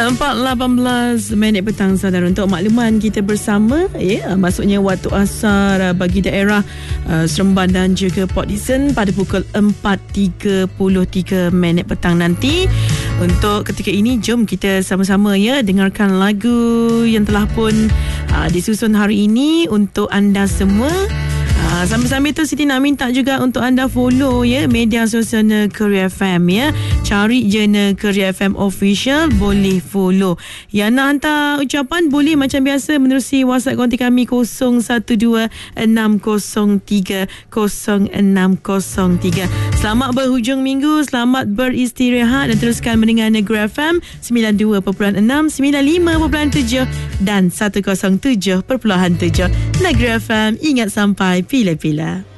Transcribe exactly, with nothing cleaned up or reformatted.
empat lapan belas minit petang, saudara. Untuk makluman kita bersama, ya, maksudnya waktu asar bagi daerah uh, Seremban dan juga Port Dickson pada pukul empat tiga puluh tiga minit petang nanti. Untuk ketika ini, jom kita sama-sama ya dengarkan lagu yang telah pun uh, disusun hari ini untuk anda semua. Uh, sambil-sambil tu Siti nak minta juga untuk anda follow ya media sosial Negeri F M ya. Cari je Negeri F M Official, boleh follow. Yang nak hantar ucapan boleh macam biasa menerusi WhatsApp konti kami kosong satu dua enam kosong tiga kosong enam kosong tiga. Selamat berhujung minggu, selamat beristirahat dan teruskan mendengar Negeri F M sembilan puluh dua perpuluhan enam, sembilan puluh lima perpuluhan tujuh dan seratus tujuh perpuluhan tujuh. Negeri F M, ingat sampai pila-pila.